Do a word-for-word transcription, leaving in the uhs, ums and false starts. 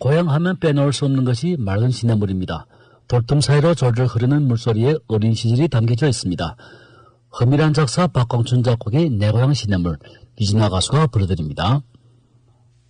고향 하면 빼놓을 수 없는 것이 맑은 시냇물입니다. 돌틈 사이로 졸졸 흐르는 물소리에 어린 시절이 담겨져 있습니다. 허밀한 작사 박광춘 작곡의 내 고향 시냇물, 이진아 가수가 불러드립니다.